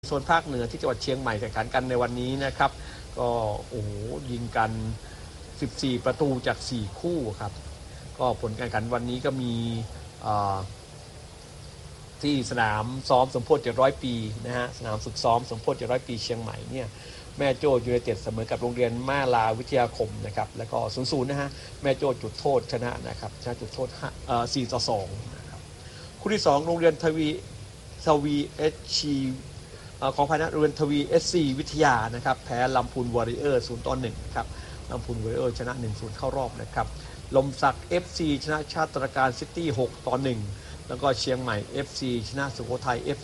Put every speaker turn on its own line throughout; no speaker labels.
โซนภาคเหนือที่จังหวัดเชียงใหม่แข่งขันกันในวันนี้นะครับก็โอ้โหยิงกัน14ประตูจาก4คู่ครับก็ผลการแข่งขันวันนี้ก็มีที่สนามซ้อมสมโพธิ700 ปีนะฮะสนามฝึกซ้อมสมโพธิ700 ปีเชียงใหม่เนี่ยแม่โจ้ยูไนเต็ดเสมอกับโรงเรียนแม่ลาวิทยาคมนะครับแล้วก็0-0นะฮะแม่โจ้จุดโทษชนะนะครับชนะจุดโทษ4-2นะครับคู่ที่2โรงเรียนทวีเอชีของภายในโรงเรียนทวีเอสซีวิทยานะครับแพ้ลำพูนวอริเออร์0-1นะครับลำพูนวอริเออร์ชนะ 1-0 เข้ารอบนะครับลมศักดิ์ FC ชนะชาติตรการซิตี้6-1แล้วก็เชียงใหม่ FC ชนะสุโขทัย FC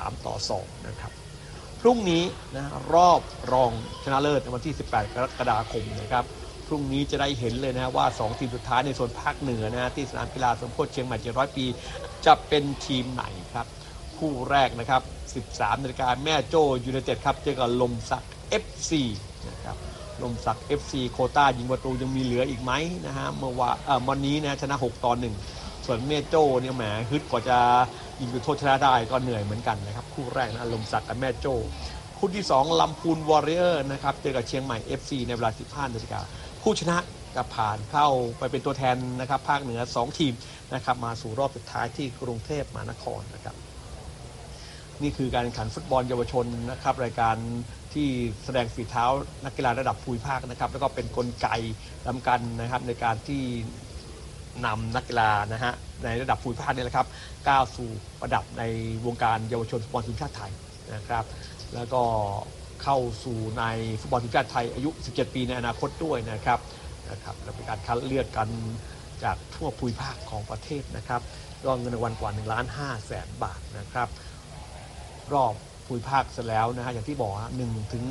3-2นะครับพรุ่งนี้นะรอบรองชนะเลิศในวันที่18กรกฎาคมนะครับพรุ่งนี้จะได้เห็นเลยนะว่า2ทีมสุดท้ายในโซนภาคเหนือนะที่สนามกีฬาสมโพธิเชียงใหม่700 ปีจะเป็นทีมไหนครับคู่แรกนะครับ 13 นาฬิกาแม่โจ้ยูไนเต็ดครับเจอกับลมศักดิ์ FC นะครับลมศักดิ์ FC โควต้ายิงประตูยังมีเหลืออีกไหมนะฮะวันนี้นะชนะ6-1ส่วนแม่โจ้เนี่ยแหมฮึดกว่าจะยิงจุดโทษชนะได้ก็เหนื่อยเหมือนกันนะครับคู่แรกนะลมศักดิ์กับแม่โจ้คู่ที่2ลำพูนวอริเออร์นะครับเจอกับเชียงใหม่ FC ในเวลา 15 นาฬิกาผู้ชนะจะผ่านเข้าไปเป็นตัวแทนนะครับภาคเหนือ2ทีมนะครับมาสู่รอบสุดท้ายที่กรุงเทพมหานครนะครับนี่คือการแข่งขันฟุตบอลเยาวชนนะครับรายการที่แสดงฝีเท้านักกีฬาระดับภูมิภาคนะครับแล้วก็เป็นกลไกสำคัญนะครับในการที่นำนักกีฬานะฮะในระดับภูมิภาคนี่แหละครับก้าวสู่ระดับในวงการเยาวชนฟุตบอลทีมชาติไทยนะครับแล้วก็เข้าสู่ในฟุตบอลทีมชาติไทยอายุ17 ปีในอนาคตด้วยนะครับและเป็นการคัดเลือกกันจากทั่วภูมิภาคของประเทศนะครับก็เงินรางวัลกว่า1,500,000 บาทนะครับรอบภูมิภาคเสร็จแล้วนะฮะอย่างที่บอก1 ถึง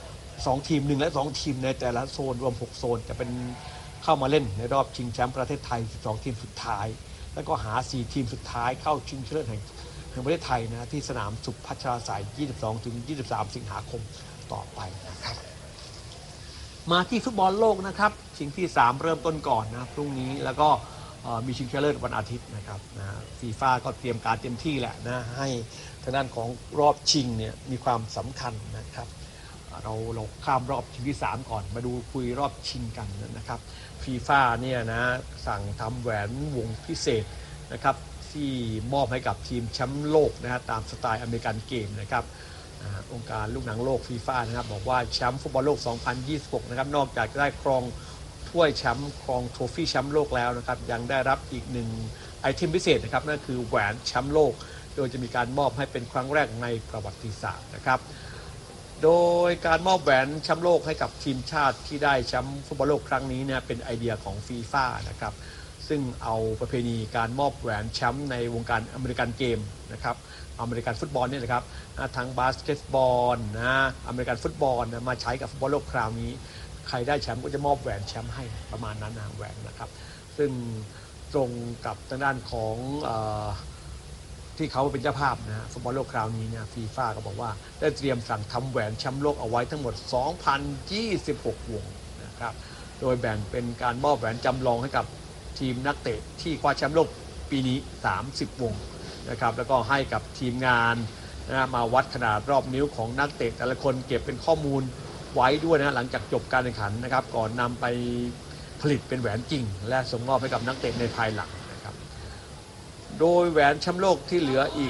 2 ทีม1 และ 2 ทีมในแต่ละโซนรวม6 โซนจะเป็นเข้ามาเล่นในรอบชิงแชมป์ประเทศไทย12 ทีมสุดท้ายแล้วก็หา4 ทีมสุดท้ายเข้าชิงชนะเลิศแห่งประเทศไทยนะที่สนามสุพัชราไสย 22 ถึง 23 สิงหาคมต่อไปนะครับมาที่ฟุตบอลโลกนะครับชิงที่3เริ่มต้นก่อนนะพรุ่งนี้แล้วก็มีชิงชนะเลิศวันอาทิตย์นะครับฟีฟ่าก็เตรียมการเต็มที่แหละนะให้ทางด้านของรอบชิงเนี่ยมีความสำคัญนะครับเราข้ามรอบชิงที่3ก่อนมาดูคุยรอบชิงกันนะครับฟีฟ่าเนี่ยนะสั่งทำแหวนวงพิเศษนะครับที่มอบให้กับทีมแชมป์โลกนะฮะตามสไตล์อเมริกันเกมนะครับองค์การลูกหนังโลกฟีฟ่านะครับบอกว่าแชมป์ฟุตบอลโลก 2026 นะครับนอกจากจะได้ครองถ้วยแชมป์ครองโทรฟี่แชมป์โลกแล้วนะครับยังได้รับอีก1ไอเทมพิเศษนะครับนั่นคือแหวนแชมป์โลกโดยจะมีการมอบให้เป็นครั้งแรกในประวัติศาสตร์นะครับโดยการมอบแหวนแชมป์โลกให้กับทีมชาติที่ได้แชมป์ฟุตบอลโลกครั้งนี้เนี่ยเป็นไอเดียของฟีฟ่านะครับซึ่งเอาประเพณีการมอบแหวนแชมป์ในวงการอเมริกันเกมนะครับอเมริกันฟุตบอลเนี่ยนะครับทั้งบาสเกตบอลนะอเมริกันฟุตบอลมาใช้กับฟุตบอลโลกคราวนี้ใครได้แชมป์ก็จะมอบแหวนแชมป์ให้ประมาณนั้นนะแหวนนะครับซึ่งตรงกับทางด้านของที่เขาเป็นเจ้าภาพนะฟุตบอลโลกคราวนี้เนี่ยฟีฟ่าก็บอกว่าได้เตรียมสั่งทำแหวนแชมป์โลกเอาไว้ทั้งหมด 2,026 วงนะครับโดยแบ่งเป็นการมอบแหวนจำลองให้กับทีมนักเตะที่คว้าแชมป์โลกปีนี้30 วงนะครับแล้วก็ให้กับทีมงานนะมาวัดขนาดรอบนิ้วของนักเตะแต่ละคนเก็บเป็นข้อมูลไว้ด้วยนะหลังจากจบการแข่งขันนะครับก่อนนำไปผลิตเป็นแหวนจริงและส่งมอบให้กับนักเตะในภายหลังนะครับโดยแหวนแชมป์โลกที่เหลืออีก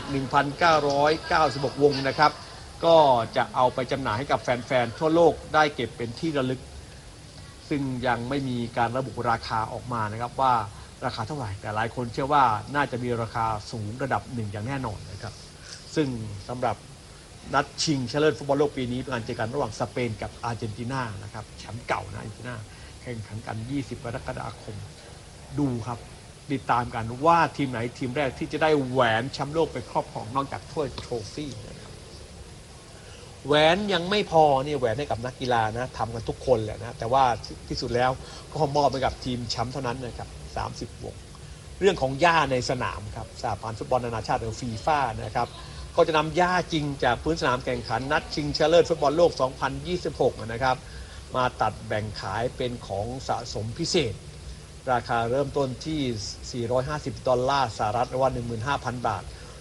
1,996 วงนะครับก็จะเอาไปจำหน่ายให้กับแฟนๆทั่วโลกได้เก็บเป็นที่ระลึกซึ่งยังไม่มีการระบุราคาออกมานะครับว่าราคาเท่าไหร่แต่หลายคนเชื่อว่าน่าจะมีราคาสูงระดับ1อย่างแน่นอนนะครับซึ่งสำหรับนัดชิงชนะเลิศฟุตบอลโลกปีนี้เป็นการเจอกันระหว่างสเปนกับอาร์เจนตินานะครับแชมป์เก่านะอาร์เจนตินาแข่งขันกัน20 กรกฎาคมดูครับติดตามกันว่าทีมไหนทีมแรกที่จะได้แหวนแชมป์โลกไปครอบครองนอกจากถ้วยโทรฟี่นะครับแหวนยังไม่พอเนี่ยแหวนให้กับนักกีฬานะทำกันทุกคนแหละนะแต่ว่าที่สุดแล้วก็มอบไปกับทีมแชมป์เท่านั้นนะครับ30 วงเรื่องของหญ้าในสนามครับสหพันธ์ฟุตบอลนานาชาติหรือฟีฟ่านะครับก็จะนำหญ้าจริงจากพื้นสนามแข่งขันนัดชิงชนะเลิศฟุตบอลโลก 2026 นะครับมาตัดแบ่งขายเป็นของสะสมพิเศษราคาเริ่มต้นที่$450หรือว่า 15,000 บาท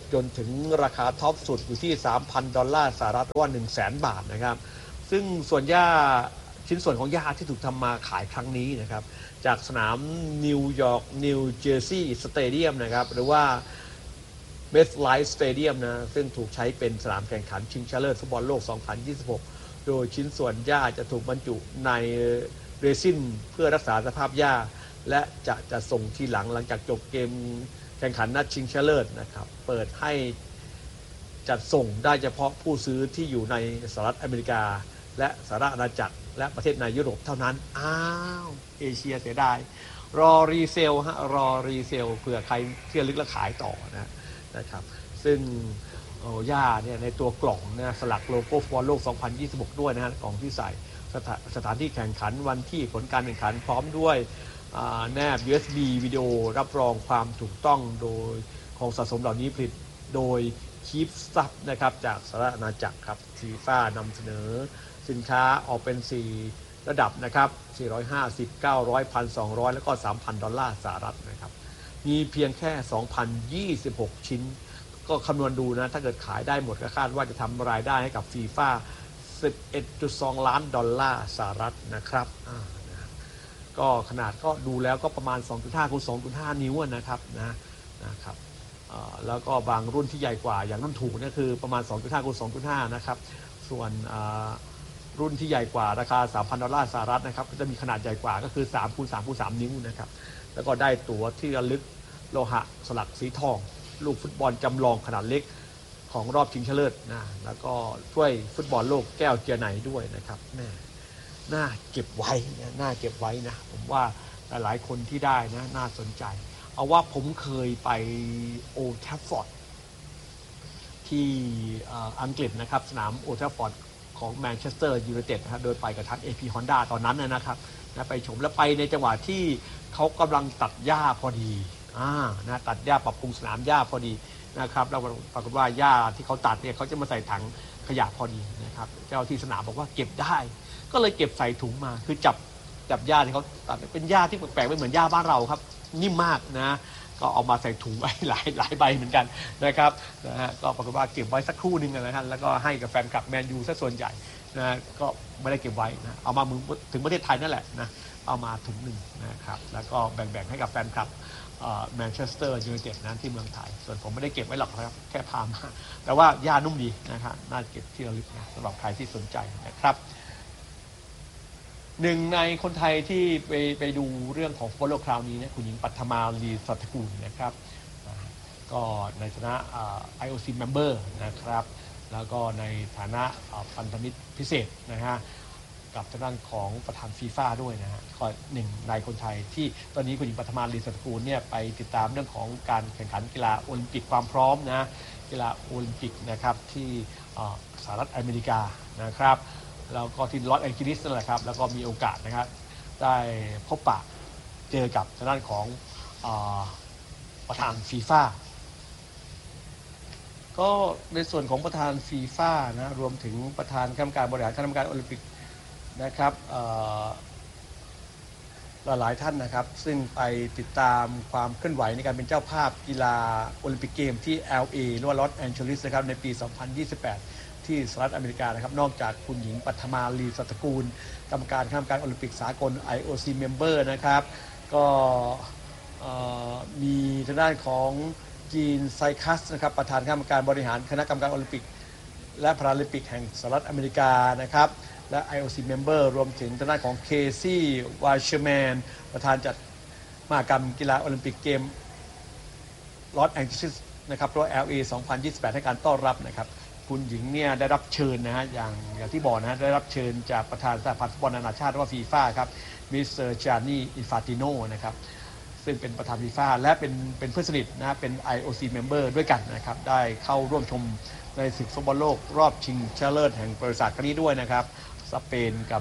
จนถึงราคาท็อปสุดอยู่ที่ $3,000 หรือว่า 100,000 บาทนะครับซึ่งส่วนหญ้าชิ้นส่วนของหญ้าที่ถูกทำมาขายครั้งนี้นะครับจากสนามนิวยอร์กนิวเจอร์ซีย์สเตเดียมนะครับหรือว่าเมทไลฟ์สเตเดียมนะซึ่งถูกใช้เป็นสนามแข่งขันชิงชนะเลิศฟุตบอลโลก 2026 โดยชิ้นส่วนหญ้าจะถูกบรรจุในเรซินเพื่อรักษาสภาพหญ้าและจะส่งทีหลังจากจบเกมแข่งขันนัดชิงชนะเลิศนะครับเปิดให้จัดส่งได้เฉพาะผู้ซื้อที่อยู่ในสหรัฐอเมริกาและสหราชอาณาจักรและประเทศในยุโรปเท่านั้นเอเชียเสียดายรอรีเซลรอรีเซลเผื่อใครที่ระลึกและขายต่อนะครับซึ่งหญ้าเนี่ยในตัวกล่องนะสลักโลโก้ฟุตบอลโลก 2026 ด้วยนะฮะกล่องที่ใส่สถานที่แข่งขันวันที่ผลการแข่งขันพร้อมด้วยแนบ USB วิดีโอรับรองความถูกต้องโดยของสะสมเหล่านี้ผลิตโดยคีปซับนะครับจากสหรัฐอาณาจักรครับฟีฟ่านำเสนอสินค้าออกเป็น4ระดับนะครับ450 900 1,200 แล้วก็ $3,000 สหรัฐนะครับมีเพียงแค่ 2,026 ชิ้นก็คำนวณดูนะถ้าเกิดขายได้หมดก็คาดว่าจะทำรายได้ให้กับฟีฟ่า$11.2 ล้านสหรัฐนะครับก็ขนาดก็ดูแล้วก็ประมาณ 2.5 คูณ 2.5 นิ้วนะครับแล้วก็บางรุ่นที่ใหญ่กว่าอย่างรุ่นถูกเนี่ยคือประมาณ 2.5 คูณ 2.5 นะครับส่วนรุ่นที่ใหญ่กว่าราคา$3,000 สหรัฐนะครับก็จะมีขนาดใหญ่กว่าก็คือ3คูณ3คูณ3นิ้วนะครับแล้วก็ได้ตั๋วที่ระลึกโลหะสลักสีทองลูกฟุตบอลจำลองขนาดเล็กของรอบชิงชนะเลิศนะแล้วก็ถ้วยฟุตบอลโลกแก้วเจียไนด้วยนะครับน่าเก็บไว้นะผมว่าหลายคนที่ได้นะน่าสนใจเอาว่าผมเคยไปโอลด์แทรฟฟอร์ดที่อังกฤษนะครับสนามโอลด์แทรฟฟอร์ดของแมนเชสเตอร์ยูไนเต็ดนะครับโดยไปกับทาง AP Honda ตอนนั้นนะครับนะไปชมแล้วไปในจังหวะที่เขากำลังตัดหญ้าพอดีนะตัดหญ้าปรับปรุงสนามหญ้าพอดีนะครับแล้วปรากฏว่าหญ้าที่เขาตัดเนี่ยเขาจะมาใส่ถังขยะพอดีนะครับเจ้าที่สนามบอกว่าเก็บได้ก็เลยเก็บใส่ถุงมาคือจับหญ้าที่เขาตัดเป็นหญ้าที่แปลกๆไม่เหมือนหญ้าบ้านเราครับนิ่มมากนะก็เอามาใส่ถุงไว้หลายใบเหมือนกันนะครับนะฮะก็ปรากฏว่าเก็บไว้สักครู่นึงนะครับแล้วก็ให้กับแฟนคลับแมนยูซะส่วนใหญ่นะก็ไม่ได้เก็บไว้นะเอามาถึงประเทศไทยนั่นแหละนะเอามาถุงหนึ่งนะครับแล้วก็แบ่งให้กับแฟนคลับแมนเชสเตอร์ยูไนเต็ดนะที่เมืองไทยส่วนผมไม่ได้เก็บไว้หรอกครับแค่พามาแต่ว่าหญ้านุ่มดีนะครับน่าเก็บที่ระลึกนะสำหรับใครที่สนใจนะครับหนึ่งในคนไทยที่ไปดูเรื่องของฟุตบอลโลกคราวนี้นะคุณหญิงปัทมาลีสัตกุลนะครับก็ในฐานะ IOC member นะครับแล้วก็ในฐานะพันธมิตรพิเศษนะฮะกับทางด้านของประธานฟีฟ่าด้วยนะฮะก็หนึ่งในคนไทยที่ตอนนี้คุณหญิงปัทมาลีสัตกุลเนี่ยไปติดตามเรื่องของการแข่งขันกีฬาโอลิมปิกความพร้อมนะกีฬาโอลิมปิกนะครับที่สหรัฐอเมริกานะครับแล้วก็ที่ลอสแองเจลิสนั่นแหละครับแล้วก็มีโอกาสนะครับได้พบปะเจอกับทางด้านของประธานฟีฟ่าก็ในส่วนของประธานฟีฟ่านะรวมถึงประธานคณะกรรมการบริหารคณะกรรมการโอลิมปิกนะครับหลายท่านนะครับซึ่งไปติดตามความเคลื่อนไหวในการเป็นเจ้าภาพกีฬาโอลิมปิกเกมที่ LA หรือว่าลอสแองเจลิสนะครับในปี 2028 ที่สหรัฐอเมริกานะครับนอกจากคุณหญิงปัทมาลีสัตกุลกรรมการคณะกรรมการโอลิมปิกสากล IOC member นะครับก็มีทางด้านของจีนไซคัสนะครับประธานคณะกรรมการบริหารคณะกรรมการโอลิมปิกและพาราลิมปิกแห่งสหรัฐอเมริกานะครับและ IOC member รวมถึงทางด้านของเคซี่วาชแมนประธานจัดมหกรรมกีฬาโอลิมปิกเกมลอสแองเจลิสนะครับเพราะ LA 2028 ให้การต้อนรับนะครับคุณหญิงเนี่ยได้รับเชิญนะฮะอย่างที่บอกนะได้รับเชิญจากประธานสหพันธ์ฟุตบอลนานาชาติหรือว่าฟีฟ่าครับมิสเตอร์จานี่อินฟาติโนนะครับซึ่งเป็นประธานฟีฟ่าและเป็นเพื่อนสนิทนะเป็น IOC member ด้วยกันนะครับได้เข้าร่วมชมในศึกฟุตบอลโลกรอบชิงชนะเลิศแห่งประวัติศาสตร์ครั้งนี้ด้วยนะครับสเปนกับ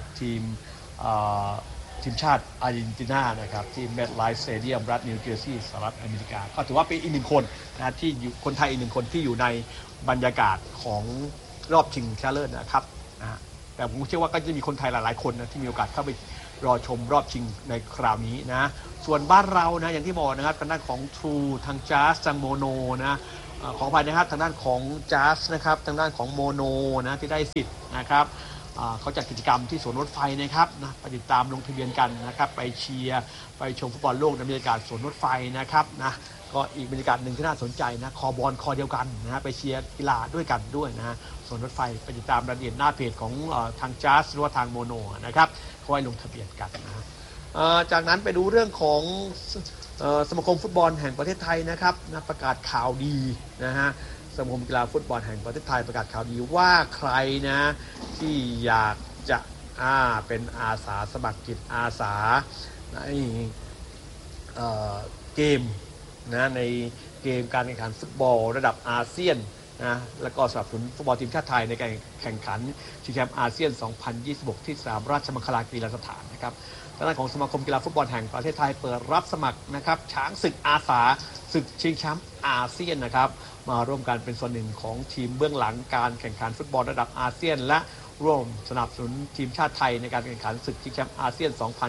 ทีมชาติอาร์เจนตินานะครับที่เมทไลฟ์สเตเดียมรัฐนิวเจอร์ซีย์สหรัฐอเมริกาก็ถือว่าเป็นอีกหนึ่งคนนะที่อยู่คนไทยอีกหนึ่งคนที่อยู่ในบรรยากาศของรอบชิงชนะเลิศนะครับแต่ผมเชื่อว่าก็จะมีคนไทยหลายๆคนนะที่มีโอกาสเข้าไปรอชมรอบชิงในคราวนี้นะส่วนบ้านเรานะอย่างที่บอกนะครับทางด้านของทรูทางจาสทางโมโนนะขออภัยนะครับทางด้านของจัสนะครับทางด้านของโมโนนะที่ได้สิทธิ์นะครับเขาจัดกิจกรรมที่สวนรถไฟนะครับนะไปติดตามลงทะเบียนกันนะครับไปเชียร์ไปชมฟุตบอลโลกในบรรยากาศสวนรถไฟนะครับนะก็อีกบรรยากาศหนึ่งที่น่าสนใจนะคอบอลคอเดียวกันนะไปเชียร์กีฬาด้วยกันด้วยนะสวนรถไฟไปติดตามรายละเอียดหน้าเพจของทางจัสหรือว่าทางโมโนนะครับเขาให้ลงทะเบียนกันนะจากนั้นไปดูเรื่องของสมาคมฟุตบอลแห่งประเทศไทยนะครับนะประกาศข่าวดีนะฮะสมาคมกีฬาฟุตบอลแห่งประเทศไทยประกาศข่าวดีว่าใครนะที่อยากจะเป็นอาสาสมัครจิตอาสาในเกมนะในเกมการแข่งขันฟุตบอลระดับอาเซียนนะแล้วก็สนับสนุนฟุตบอลทีมชาติไทยในการแข่งขันชิงแชมป์อาเซียน 2026 ที่สนามราชมังคลากีฬาสถานนะครับทางด้านของสมาคมกีฬาฟุตบอลแห่งประเทศไทยเปิดรับสมัครนะครับช้างศึกอาสาศึกชิงแชมป์อาเซียนนะครับมาร่วมกันเป็นส่วนหนึ่งของทีมเบื้องหลังการแข่งขันฟุตบอลระดับอาเซียนและร่วมสนับสนุนทีมชาติไทยในการแข่งขันศึกชิงแชมป์อาเซียน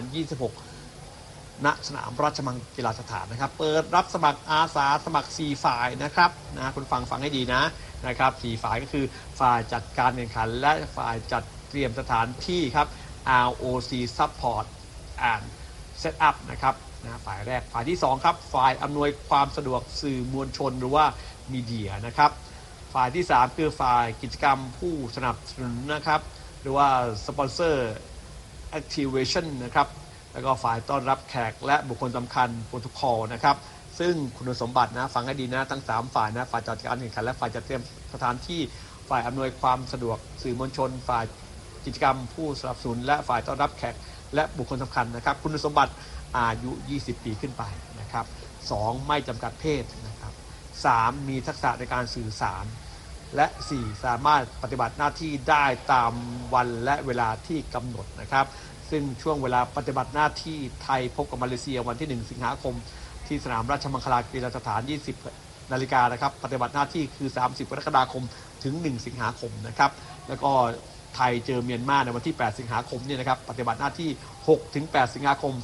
2026 ณ สนามราชมังคลาสถานนะครับเปิดรับสมัครอาสาสมัคร4ฝ่ายนะครับนะคุณฟังให้ดีนะครับ4ฝ่ายก็คือฝ่ายจัดการแข่งขันและฝ่ายจัดเตรียมสถานที่ครับ ROC Support and Set Up นะครับฝ่ายแรกฝ่ายที่2ครับฝ่ายอำนวยความสะดวกสื่อมวลชนหรือว่ามีเดียนะครับฝ่ายที่3คือฝ่ายกิจกรรมผู้สนับสนุนนะครับหรือว่า Sponsor Activation นะครับแล้วก็ฝ่ายต้อนรับแขกและบุคคลสำคัญโปรโตคอลนะครับซึ่งคุณสมบัตินะฟังให้ดีนะทั้ง3ฝ่ายนะฝ่ายจัดการแข่งขันและฝ่ายจัดเตรียมสถานที่ฝ่ายอำนวยความสะดวกสื่อมวลชนฝ่ายกิจกรรมผู้สนับสนุนและฝ่ายต้อนรับแขกและบุคคลสำคัญนะครับคุณสมบัติอายุ20 ปีขึ้นไปนะครับ2ไม่จำกัดเพศนะครับ3มีทักษะในการสื่อสารและ4สามารถปฏิบัติหน้าที่ได้ตามวันและเวลาที่กำหนดนะครับซึ่งช่วงเวลาปฏิบัติหน้าที่ไทยพบกับมาเลเซียวันที่1สิงหาคมที่สนามราชมังคลากีฬาสถาน 20 นาฬิกานะครับปฏิบัติหน้าที่คือ30 กรกฎาคมถึง1สิงหาคมนะครับแล้วก็ไทยเจอเมียนมาในวันที่8สิงหาคมเนี่ยนะครับปฏิบัติหน้าที่6ถึง8สิงหาคม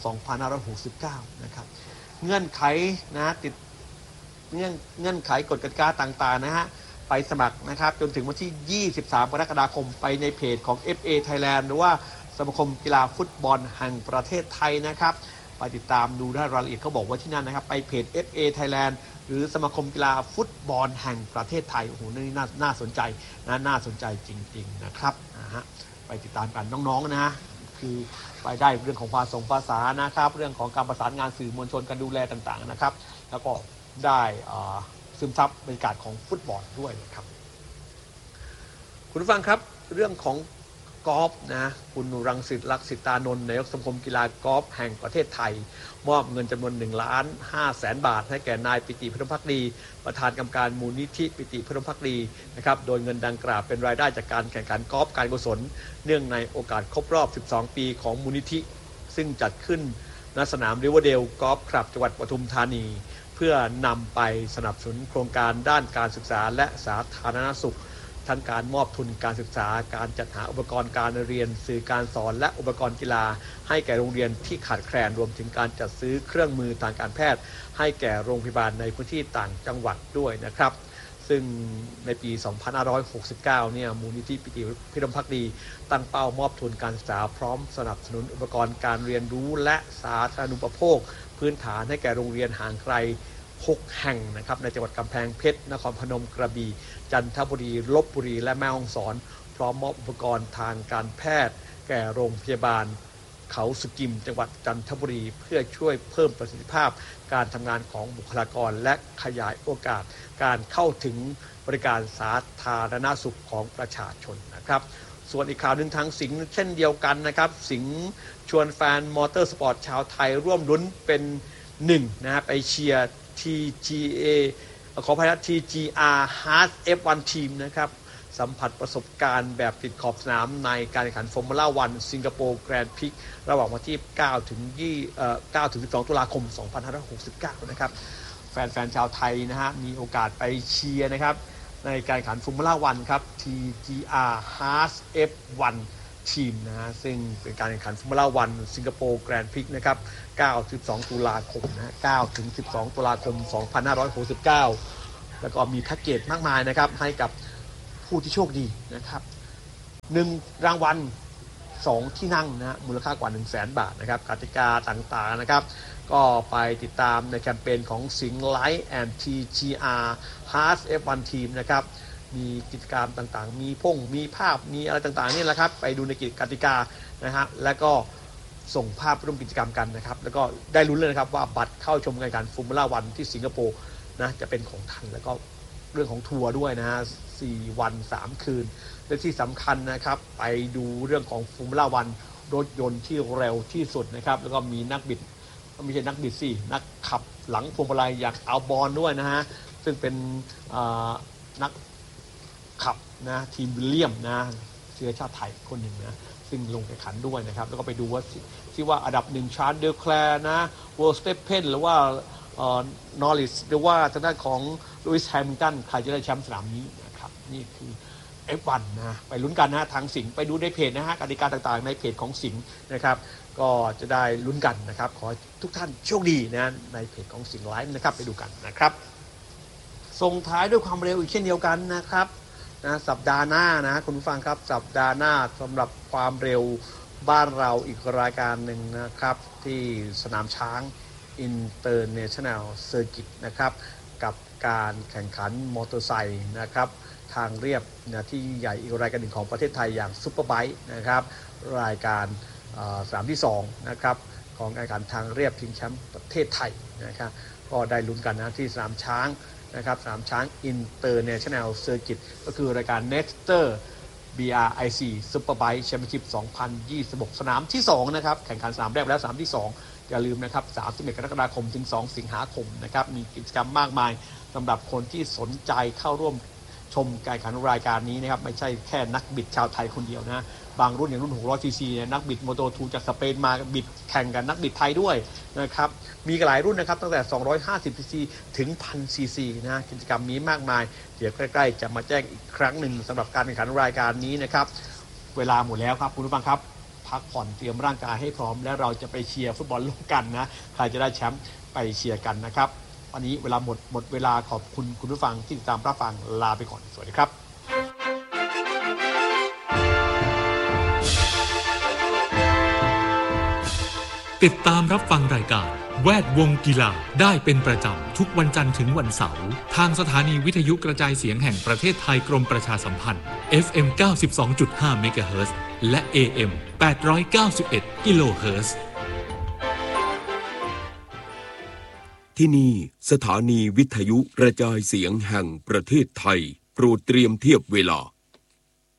2569นะครับเงื่อนไขนะติดเงื่อนไขกฎกติกาต่างๆนะฮะไปสมัครนะครับจนถึงวันที่23 กรกฎาคมไปในเพจของ FA Thailand หรือว่าสมาคมกีฬาฟุตบอลแห่งประเทศไทยนะครับไปติดตามดูได้รายละเอียดเขาบอกว่าที่นั่นนะครับไปเพจ FA Thailand หรือสมาคมกีฬาฟุตบอลแห่งประเทศไทยโอ้โหนี่น่าสนใจน่าสนใจจริงๆนะครับไปติดตามกันน้องๆนะคือไปได้เรื่องของภาษานะครับเรื่องของการประสานงานสื่อมวลชนการดูแลต่างๆนะครับแล้วก็ได้ซึมซับบรรยากาศของฟุตบอลด้วยนะครับคุณผู้ฟังครับเรื่องของกอล์ฟนะคุณรังสิต ลักษิตานนท์นายกสมาคมกีฬากอล์ฟแห่งประเทศไทยมอบเงินจำนวน1,500,000 บาทให้แก่นายปิติพิรมภักดีประธานกรรมการมูลนิธิปิติพิรมภักดีนะครับโดยเงินดังกล่าวเป็นรายได้จากการแข่งขันกอล์ฟการกุศลเนื่องในโอกาสครบรอบ12 ปีของมูลนิธิซึ่งจัดขึ้นณสนามริเวอร์เดลกอล์ฟคลับจังหวัดปทุมธานีเพื่อนำไปสนับสนุนโครงการด้านการศึกษาและสาธารณสุขทั้งการมอบทุนการศึกษาการจัดหาอุปกรณ์การเรียนสื่อการสอนและอุปกรณ์กีฬาให้แก่โรงเรียนที่ขาดแคลนรวมถึงการจัดซื้อเครื่องมือทางการแพทย์ให้แก่โรงพยาบาลในพื้นที่ต่างจังหวัดด้วยนะครับซึ่งในปี 2569 เนี่ยมูลนิธิปิติพิรมภักดีตั้งเป้ามอบทุนการศึกษาพร้อมสนับสนุนอุปกรณ์การเรียนรู้และสาธารณูปโภคพื้นฐานให้แก่โรงเรียนห่างไกล6 แห่งนะครับในจังหวัดกำแพงเพชรนครพนมกระบี่จันทบุรีลพบุรีและแม่ฮ่องสอนพร้อมมอบอุปกรณ์ทางการแพทย์แก่โรงพยาบาลเขาสุกิมจังหวัดจันทบุรีเพื่อช่วยเพิ่มประสิทธิภาพการทำงานของบุคลากรและขยายโอกาสการเข้าถึงบริการสาธารณสุขของประชาชนนะครับส่วนอีกข่าวหนึ่งทางสิงห์เช่นเดียวกันนะครับสิงห์ชวนแฟนมอเตอร์สปอร์ตชาวไทยร่วมลุ้นเป็น1นะไปเชียร์TGA ขออภัยนะ TGR Heart F1 Team นะครับสัมผัสประสบการณ์แบบติดขอบสนามในการแข่งขันฟอร์มูล่าวันสิงคโปร์แกรนด์พิกระหว่างวันที่9 ถึง 12 ตุลาคม 2569 นะครับแฟนๆชาวไทยนะฮะมีโอกาสไปเชียร์นะครับในการแข่งขันฟอร์มูล่าวันครับ TGR Heart F1 ทีมนะฮะซึ่งเป็นการแข่งขันฟอร์มูล่าวันสิงคโปร์แกรนด์พิกนะครับ9 ถึง 12 ตุลาคมนะ9 ถึง 12 ตุลาคม 2569 แล้วก็มีแพ็กเกจมากมายนะครับให้กับผู้ที่โชคดีนะครับ1รางวัล2ที่นั่งนะมูลค่ากว่า 100,000 บาทนะครับกติกาต่างๆนะครับก็ไปติดตามในแคมเปญของสิงห์ไลท์แอนด์ TGR Heart F1 Team นะครับมีกิจกรรมต่างๆมีภาพมีอะไรต่างๆนี่แหละครับไปดูในกติกานะฮะแล้วก็ส่งภาพร่วมกิจกรรมกันนะครับแล้วก็ได้ลุ้นเลยนะครับว่าบัตรเข้าชมการฟอร์มูล่าวันที่สิงคโปร์นะจะเป็นของท่านแล้วก็เรื่องของทัวร์ด้วยนะฮะ4 วัน 3 คืนและที่สำคัญนะครับไปดูเรื่องของฟอร์มูล่าวันรถยนต์ที่เร็วที่สุดนะครับแล้วก็มีนักบิดไม่ใช่นักบิดสินักขับหลังพวงมาลัยอย่างอัลบอนด้วยนะฮะซึ่งเป็นนักขับนะทีมวิลเลียมนะเชื้อชาติไทยคนหนึ่งนะซึ่งลงแข่งขันด้วยนะครับแล้วก็ไปดูว่าอันดับ1ชาร์ลเดอแคลร์นะเวิร์สเตปเพนหรือว่านอริสหรือว่าทางด้านของลุยส์แฮมิลตันใครจะได้แชมป์สนามนี้นะครับนี่คือ F1 นะไปลุ้นกันนะทางสิงห์ไปดูในเพจนะฮะกติกาต่างๆในเพจของสิงห์นะครับก็จะได้ลุ้นกันนะครับขอทุกท่านโชคดีนะในเพจของสิงห์ไลฟ์นะครับไปดูกันนะครับส่งท้ายด้วยความเร็วอีกเช่นเดียวกันนะครับนะสัปดาห์หน้านะคุณผู้ฟังครับสัปดาห์หน้าสำหรับความเร็วบ้านเราอีกรายการหนึ่งนะครับที่สนามช้าง International Circuit นะครับกับการแข่งขันมอเตอร์ไซค์นะครับทางเรียบนะที่ใหญ่อีกรายการหนึ่งของประเทศไทยอย่างซุปเปอร์ไบค์นะครับรายการสนามที่2นะครับของการแข่งขันทางเรียบชิงแชมป์ประเทศไทยนะครับก็ได้ลุ้นกันนะที่สนามช้างนะครับสนามช้าง International Circuit ก็คือรายการ Nexter BRIC Superbike Championship 2026 สนามที่2นะครับแข่งขันสนามแรกแล้วสนามที่2อย่าลืมนะครับ31 กรกฎาคมถึง2 สิงหาคมนะครับมีกิจกรรมมากมายสำหรับคนที่สนใจเข้าร่วมชมการแข่งขันรายการนี้นะครับไม่ใช่แค่นักบิดชาวไทยคนเดียวนะบางรุ่นอย่างรุ่น600 cc เนี่ยนักบิด Moto2 จากสเปนมาบิดแข่งกันนักบิดไทยด้วยนะครับมีหลายรุ่นนะครับตั้งแต่250 cc ถึง 1,000 cc นะกิจกรรมมีมากมายเดี๋ยวใกล้ๆจะมาแจ้งอีกครั้งหนึ่งสำหรับการแข่งขันรายการนี้นะครับเวลาหมดแล้วครับคุณผู้ฟังครับพักผ่อนเตรียมร่างกายให้พร้อมและเราจะไปเชียร์ฟุตบอลโลกกันนะใครจะได้แชมป์ไปเชียร์กันนะครับวันนี้เวลาหมดเวลาขอบคุณคุณผู้ฟังที่ติดตามรับฟังลาไปก่อนสวัสดีครับ
ติดตามรับฟังรายการแวดวงกีฬาได้เป็นประจำทุกวันจันทร์ถึงวันเสาร์ทางสถานีวิทยุกระจายเสียงแห่งประเทศไทยกรมประชาสัมพันธ์ FM 92.5 เมกะเฮิรตซ์และ AM 891 กิโลเฮิรตซ์
ที่นี่สถานีวิทยุกระจายเสียงแห่งประเทศไทยโปรดเตรียมเทียบเวลา